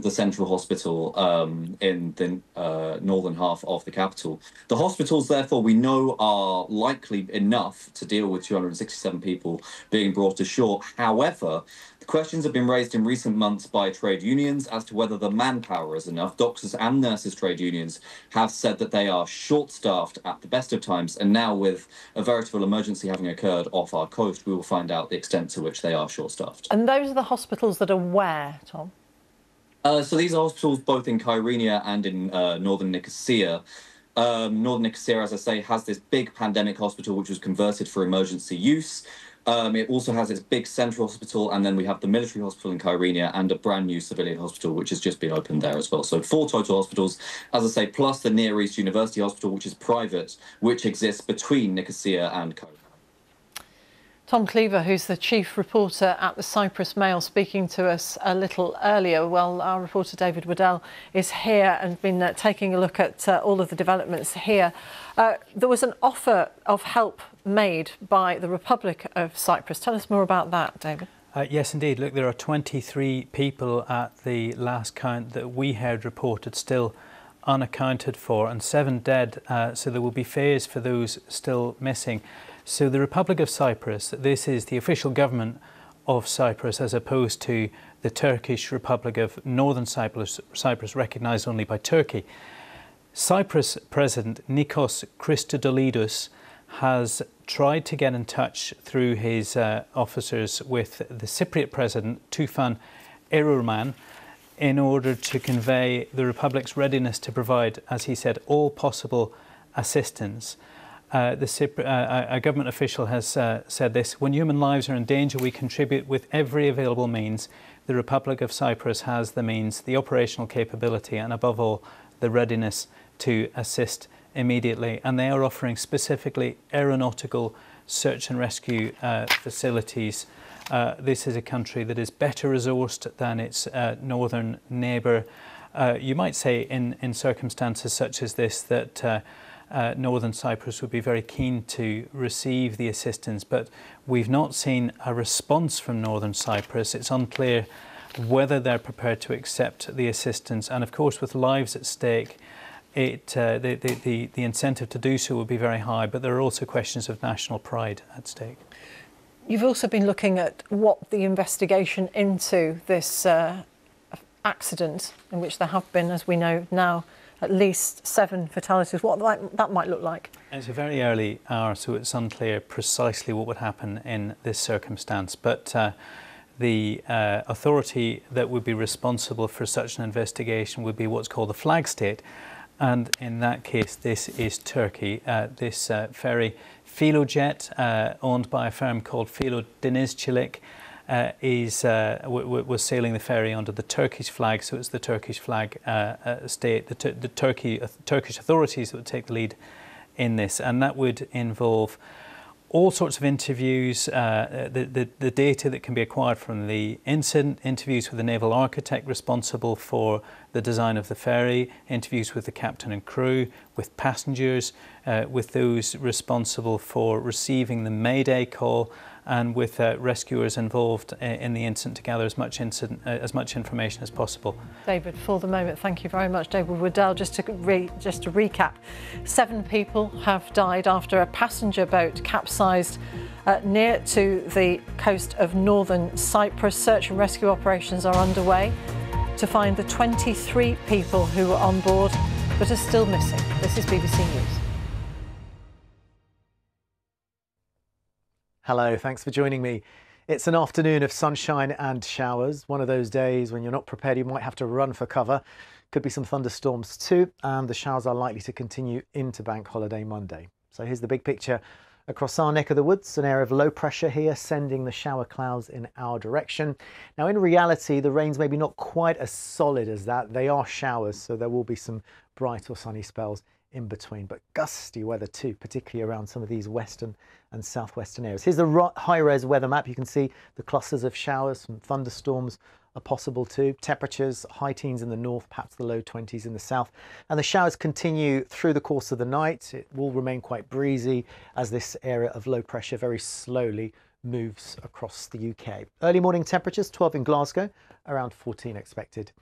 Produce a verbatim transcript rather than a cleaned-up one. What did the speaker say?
and the central hospital um, in the uh, northern half of the capital. The hospitals, therefore, we know are likely enough to deal with two hundred sixty-seven people being brought ashore. However, the questions have been raised in recent months by trade unions as to whether the manpower is enough. Doctors and nurses trade unions have said that they are short-staffed at the best of times, and now with a veritable emergency having occurred off our coast, we will find out the extent to which they are short-staffed. And those are the hospitals that are where, Tom? Uh, so these are hospitals both in Kyrenia and in uh, northern Nicosia. Um, northern Nicosia, as I say, has this big pandemic hospital which was converted for emergency use. Um, it also has its big central hospital, and then we have the military hospital in Kyrenia and a brand new civilian hospital which has just been opened there as well. So four total hospitals, as I say, plus the Near East University Hospital, which is private, which exists between Nicosia and Kyrenia. Tom Cleaver, who's the chief reporter at the Cyprus Mail, speaking to us a little earlier. Well, our reporter David Waddell is here and been uh, taking a look at uh, all of the developments here. Uh, there was an offer of help made by the Republic of Cyprus. Tell us more about that, David. Uh, yes, indeed. Look, there are twenty-three people at the last count that we heard reported still unaccounted for, and seven dead, uh, so there will be fares for those still missing. So the Republic of Cyprus, this is the official government of Cyprus as opposed to the Turkish Republic of Northern Cyprus, Cyprus recognised only by Turkey. Cyprus President Nikos Christodoulidis has tried to get in touch through his uh, officers with the Cypriot President Tufan Erurman in order to convey the Republic's readiness to provide, as he said, all possible assistance. Uh, the Cypri uh, a government official has uh, said this: when human lives are in danger, we contribute with every available means. The Republic of Cyprus has the means, the operational capability, and above all, the readiness to assist immediately. And they are offering specifically aeronautical search and rescue uh, facilities. Uh, this is a country that is better resourced than its uh, northern neighbour. Uh, you might say in, in circumstances such as this that uh, Uh, Northern Cyprus would be very keen to receive the assistance, but we've not seen a response from Northern Cyprus. It's unclear whether they're prepared to accept the assistance, and of course with lives at stake, it, uh, the, the, the, the incentive to do so would be very high, but there are also questions of national pride at stake. You've also been looking at what the investigation into this uh, accident, in which there have been, as we know now, at least seven fatalities, what that might look like. It's a very early hour, so it's unclear precisely what would happen in this circumstance. But uh, the uh, authority that would be responsible for such an investigation would be what's called the flag state. And in that case, this is Turkey. Uh, this uh, ferry, Filojet, uh, owned by a firm called Filo Denizcilik, Uh, is uh, w w was sailing the ferry under the Turkish flag, so it's the Turkish flag uh, uh, state, the, the Turkey, uh, Turkish authorities that would take the lead in this, and that would involve all sorts of interviews, uh, the, the, the data that can be acquired from the incident, interviews with the naval architect responsible for the design of the ferry, interviews with the captain and crew, with passengers, uh, with those responsible for receiving the Mayday call, and with uh, rescuers involved in the incident to gather as much incident, uh, as much information as possible. David, for the moment, thank you very much. David Waddell, just to, re just to recap, seven people have died after a passenger boat capsized uh, near to the coast of northern Cyprus. Search and rescue operations are underway to find the twenty-three people who were on board but are still missing. This is B B C News. Hello, thanks for joining me. It's an afternoon of sunshine and showers, one of those days when you're not prepared, you might have to run for cover. Could be some thunderstorms too, and the showers are likely to continue into Bank Holiday Monday. So here's the big picture across our neck of the woods, an area of low pressure here sending the shower clouds in our direction. Now in reality, the rain's maybe not quite as solid as that. They are showers, so there will be some bright or sunny spells in between, but gusty weather too, particularly around some of these western and southwestern areas. Here's the high-res weather map. You can see the clusters of showers, some thunderstorms are possible too. Temperatures, high teens in the north, perhaps the low twenties in the south. And the showers continue through the course of the night. It will remain quite breezy as this area of low pressure very slowly moves across the U K. Early morning temperatures, twelve in Glasgow, around fourteen expected